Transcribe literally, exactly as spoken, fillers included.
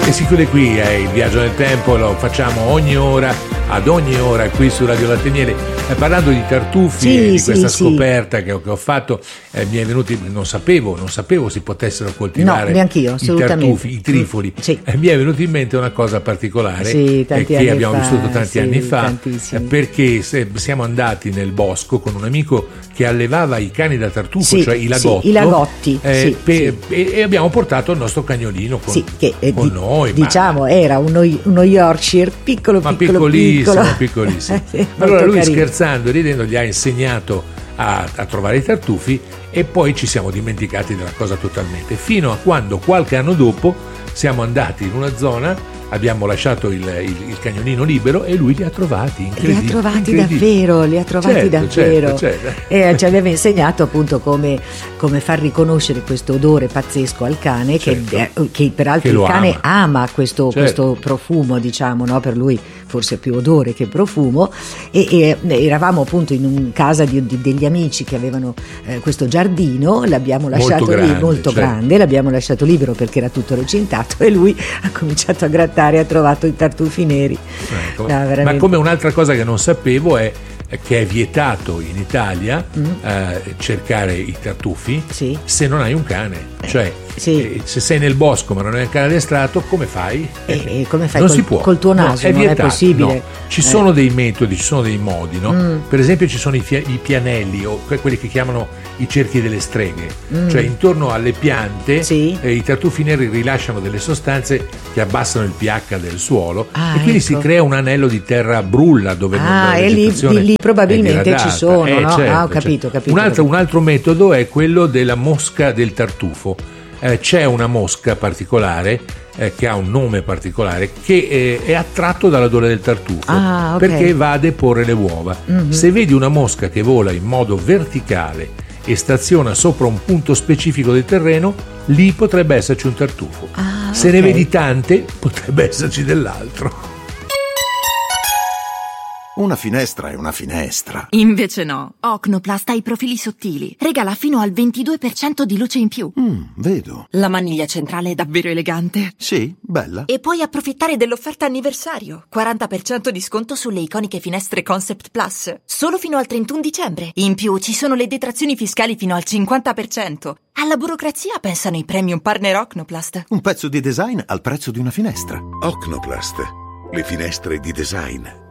E si chiude qui eh, il viaggio nel tempo, lo facciamo ogni ora, ad ogni ora qui su Radio Latte e Miele, eh, parlando di tartufi Sì, e di sì, questa sì. scoperta che ho, che ho fatto, eh, mi è venuti, non sapevo, non sapevo si potessero coltivare No, neanch'io, i assolutamente. tartufi, i trifoli. Mm, sì. Eh, mi è venuta in mente una cosa particolare Sì, eh, tanti che anni abbiamo fa, vissuto tanti sì, anni fa, tantissimi. eh, perché se, siamo andati nel bosco con un amico che allevava i cani da tartufo, Sì, cioè i sì, lagotto, i lagotti, eh, sì, per- E, e abbiamo portato il nostro cagnolino con, Sì, che eh, con di- noi. ma- diciamo era uno, uno Yorkshire piccolo ma piccolo piccolissimo, piccolo. piccolissimo. Sì, molto Allora lui carino. scherzando e ridendo gli ha insegnato a, a trovare i tartufi e poi ci siamo dimenticati della cosa totalmente, fino a quando qualche anno dopo siamo andati in una zona, abbiamo lasciato il, il, il cagnolino libero e lui li ha trovati. Li ha incredibile, trovati incredibile. davvero, li ha trovati Certo, davvero. certo, certo. E ci aveva insegnato appunto come, come far riconoscere questo odore pazzesco al cane, Certo. che, eh, che peraltro Che lo il cane ama. ama, questo, Certo. questo profumo, diciamo, no? Per lui forse più odore che profumo. E, e eravamo appunto in un casa di, di- degli amici che avevano eh, questo giardino, l'abbiamo Molto lasciato lì grande, molto certo. grande, l'abbiamo lasciato libero perché era tutto recintato e lui ha cominciato a grattare e ha trovato i tartufi neri. Ecco. No, Ma veramente. come un'altra cosa che non sapevo è che è vietato in Italia eh, cercare i tartufi Mm. Sì. se non hai un cane, cioè sì. eh, se sei nel bosco ma non hai un cane addestrato, come fai? E- e come fai Non col- si può. col tuo naso, No, non è vietato, possibile. no. Ci Eh. sono dei metodi, ci sono dei modi, no? Mm. Per esempio ci sono i, fia- i pianelli o que- quelli che chiamano i cerchi delle streghe, Mm. cioè intorno alle piante Sì. eh, i tartufi neri rilasciano delle sostanze che abbassano il pH del suolo Ah, e quindi ecco. si crea un anello di terra brulla dove non Ah, la e lì- vegetazione lì- lì probabilmente è diradata. ci sono, Eh, no? certo, Ah, ho capito, certo. capito, Un altro, capito. un altro metodo è quello della mosca del tartufo. Eh, c'è una mosca particolare eh, che ha un nome particolare che eh, è attratto dall'odore del tartufo Ah, ok. perché va a deporre le uova. Mhm. Se vedi una mosca che vola in modo verticale e staziona sopra un punto specifico del terreno, lì potrebbe esserci un tartufo. Ah, Se ok. ne vedi tante, potrebbe esserci dell'altro. Una finestra è una finestra. Invece no, Ocnoplast ha i profili sottili. Regala fino al ventidue per cento di luce in più. Mm, vedo. La maniglia centrale è davvero elegante. Sì, bella. E puoi approfittare dell'offerta anniversario. quaranta per cento di sconto sulle iconiche finestre Concept Plus. Solo fino al trentuno dicembre. In più ci sono le detrazioni fiscali fino al cinquanta per cento. Alla burocrazia pensano i premium partner Ocnoplast. Un pezzo di design al prezzo di una finestra. Ocnoplast, le finestre di design.